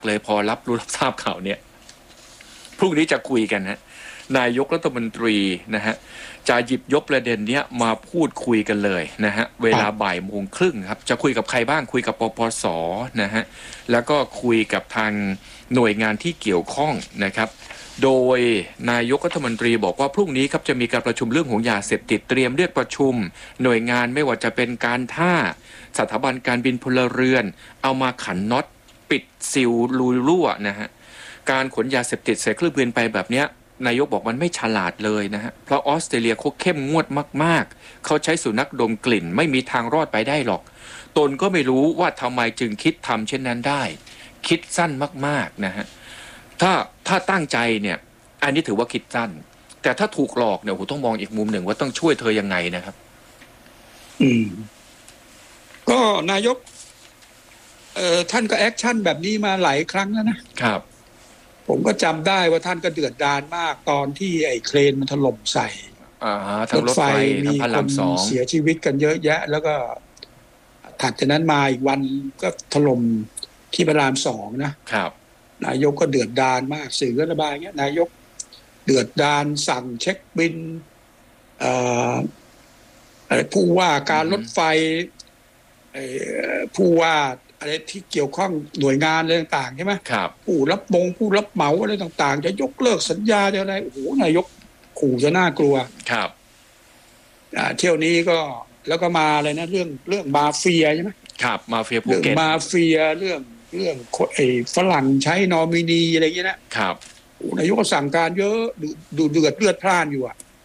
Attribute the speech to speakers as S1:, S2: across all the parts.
S1: เลยพอรับทราบข่าวเนี่ยพรุ่งนี้จะคุยกันฮะนายกรัฐมนตรีนะฮะจะหยิบยกประเด็นเนี้ยมาพูดคุยกันเลยนะฮะเวลาบ่ายโมงครึ่งครับจะคุยกับใครบ้างคุยกับปปส.นะฮะแล้วก็คุยกับทางหน่วยงานที่เกี่ยวข้องนะครับโดยนายกรัฐมนตรีบอกว่าพรุ่งนี้ครับจะมีการประชุมเรื่องของยาเสพติดเตรียมเรียกประชุมหน่วยงานไม่ว่าจะเป็นการท่าสถาบันการบินพลเรือนเอามาขันน็อตปิดซิลรูรั่วนะฮะการขนยาเสพติดใส่เครื่องบินไปแบบเนี้ยนายกบอกมันไม่ฉลาดเลยนะฮะเพราะออสเตรเลียเขาเข้มงวดมากๆเขาใช้สุนัขดมกลิ่นไม่มีทางรอดไปได้หรอกตนก็ไม่รู้ว่าทำไมจึงคิดทำเช่นนั้นได้คิดสั้นมากๆนะฮะถ้าตั้งใจเนี่ยอันนี้ถือว่าคิดสั้นแต่ถ้าถูกหลอกเนี่ยผมต้องมองอีกมุมหนึ่งว่าต้องช่วยเธอยังไงนะครับ
S2: ก็นายกท่านก็แอคชั่นแบบนี้มาหลายครั้งแล้วนะครับผมก็จำได้ว่าท่านก็เดือดดาลมากตอนที่ไอ้เครนมันถล่มใส่
S1: ทั้งรถไฟ
S2: มีคนเสียชีวิตกันเยอะแยะแล้วก็ถัดจากนั้นมาอีกวันก็ถล่มที่พระราม2นะครับนายกก็เดือดดาลมากสื่อก็ระบายเงี้ยนายกเดือดดาลสั่งเช็คบินผู้ว่าการรถไฟผู้ว่าอะไรที่เกี่ยวข้องหน่วยงานอะไรต่างๆใช่ไหม
S1: ครับ
S2: ผู้รับเหมาอะไรต่างๆจะยกเลิกสัญญาจะอะไรโอ้โหนายกขู่จะน่ากลัว
S1: ครับ
S2: เที่ยวนี้ก็แล้วก็มาอะไรนะเรื่องมาเฟียใช่ไหม
S1: ครับมาเฟียภูเก็ต
S2: มาเฟียเรื่องไอ้ฝรั่งใช้นอมินีอะไรอย่างเงี้ยนะครับโอ้นายกก็สั่งการเยอะดูเดือดเลือดพล่านอยู่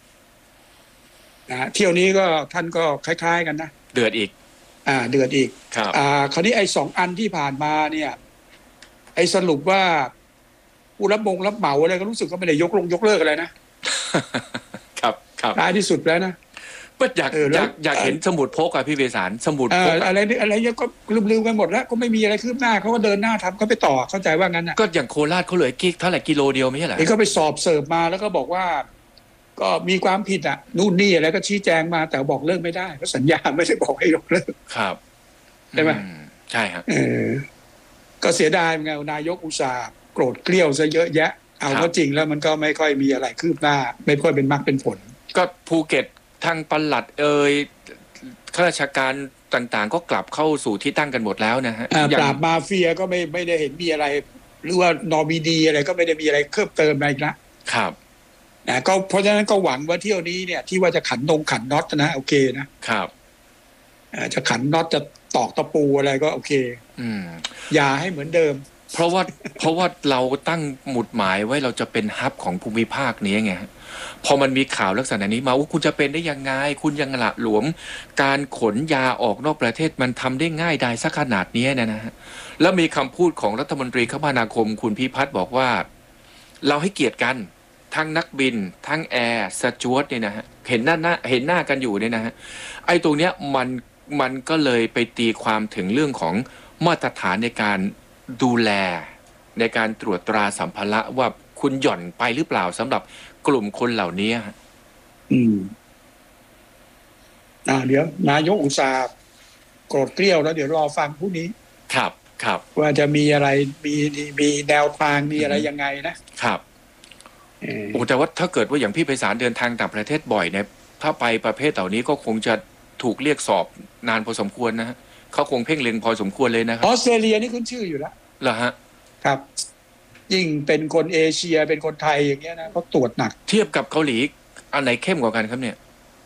S2: เที่ยวนี้ก็ท่านก็คล้ายๆกันนะ
S1: เดือดอีก
S2: เดือดอีก
S1: ครับ
S2: คราวนี้ไอ้2 อันที่ผ่านมาเนี่ยไอ้สรุปว่าผู้รับเหมาอะไรก็รู้สึกก็ไม่ได้ยกเลิกอะไร
S1: นะครับ
S2: ท้ายที่สุดแล้วนะ
S1: ก็อยากเห็นสมุดพกอะพี่เวสารสมุดพก
S2: อะไรก็ลืมกันหมดแล้วก็ไม่มีอะไรคืบหน้าเขาก็เดินหน้าทำเขาไปต่อเข้าใจว่างั้นนะ
S1: ก็อย่างโคราชเขาเหลือเท่าไหร่กิโลเดียวไม่ใช่เหรอ
S2: เขาไปสอบเสิร์ฟมาแล้วก็บอกว่าก็มีความผิดนู่นนี่อะไรก็ชี้แจงมาแต่บอกเลิกไม่ได้เพราะสัญญาไม่ได้บอกให้ยกเลิก
S1: ครับ
S2: ใช่ไหม
S1: ใช่ครับ
S2: ก็เสียดายไงนายกอุตส่าห์โกรธเกลี้ยวซะเยอะแยะเอาก็จริงแล้วมันก็ไม่ค่อยมีอะไรคืบหน้าไม่ค่อยเป็นมรรคเป็นผล
S1: ก็ภูเก็ตทางปลัดข้าราชการต่างๆก็กลับเข้าสู่ที่ตั้งกันหมดแล้วนะฮะ
S2: ปราบมาเฟียก็ไม่ได้เห็นมีอะไรหรือว่านอมินีอะไรก็ไม่ได้มีอะไรเพิ่มเติมอะไร
S1: นะครับ
S2: ก็เพราะฉะนั้นก็หวังว่าเที่ยวนี้เนี่ยที่ว่าจะขันน็อตนะโอเค
S1: นะครับ
S2: จะขันน็อตจะตอกตะปูอะไรก็โอเคอย่าให้เหมือนเดิม
S1: เพราะว่าเราตั้งหมุดหมายไว้เราจะเป็นฮับของภูมิภาคนี้ไงพอมันมีข่าวลักษณะนี้มาว่าคุณจะเป็นได้ยังไงคุณยังละหลวมการขนยาออกนอกประเทศมันทำได้ง่ายได้สักขนาดนี้นะฮะแล้วมีคำพูดของรัฐมนตรีคมนาคมคุณพิพัฒน์บอกว่าเราให้เกียรติกันทั้งนักบินทั้งแอร์สจ๊วตเนี่ยนะฮะเห็นหน้ากันอยู่เนี่ยนะฮะไอ้ตรงเนี้ยมันก็เลยไปตีความถึงเรื่องของมาตรฐานในการดูแลในการตรวจตราสัมภาระว่าคุณหย่อนไปหรือเปล่าสำหรับกลุ่มคนเหล่านี้
S2: เดี๋ยวนายกอุตส่าห์โกรธเกรี้ยวแล้วเดี๋ยวรอฟังพรุ่งนี้
S1: ครับ
S2: ว่าจะมีอะไรมีแนวทางมีอะไรยังไง
S1: นะครับแต่ว่าถ้าเกิดว่าอย่างพี่ไพศาลเดินทางต่างประเทศบ่อยเนี่ยถ้าไปประเภทเหล่านี้ก็คงจะถูกเรียกสอบนานพอสมควรนะฮะเขาคงเพ่งเล็งพอสมควรเลยนะครับ
S2: ออสเตรเลียนี่ขึ้นชื่ออยู่แล้ว
S1: เหรอฮะ
S2: ครับยิ่งเป็นคนเอเชียเป็นคนไทยอย่างเงี้ยนะเขาตรวจหนัก
S1: เทียบกับเกาหลีอันไหนเข้มกว่ากันครับเนี่ย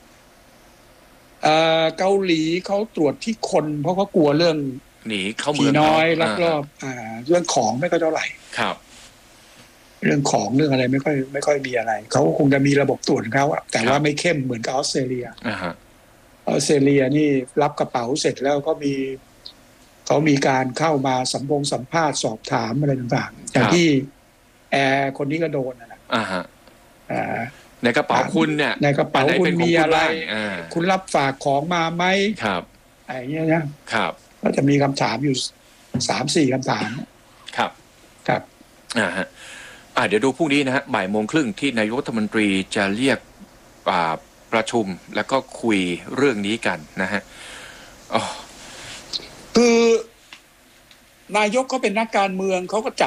S2: เกาหลีเขาตรวจที่คนเพราะเขากลัวเรื่อง
S1: หนีเข้าเมือง
S2: น้อยลักลอบเรื่องของไม่ค่อยเท่าไหร่
S1: ครับ
S2: เรื่องของเรื่องอะไรไม่ค่อยมีอะไรเขาคงจะมีระบบตรวจของเขาแต่ว่าไม่เข้มเหมือนกับออสเตรเลียออสเตรเลียนี่รับกระเป๋าเสร็จแล้วก็เขามีการเข้ามาสัมภาษณ์สอบถามอะไรต่างๆอย่างที่แอร์คนนี้ก็โดน
S1: ในกระเป๋าคุณเนี่ย
S2: ในกระเป๋าคุณมีอะไรคุณรับฝากของมาไหม
S1: ครับ
S2: อะไรเงี้ยนะครับก็จะมีคำถามอยู่ 3-4 คำถาม
S1: ครับเดี๋ยวดูพรุ่งนี้นะฮะบ่ายโมงครึ่งที่นายกรัฐมนตรีจะเรียกประชุมแล้วก็คุยเรื่องนี้กันนะฮะ
S2: คือนายกเขาเป็นนักการเมืองเขาก็จับ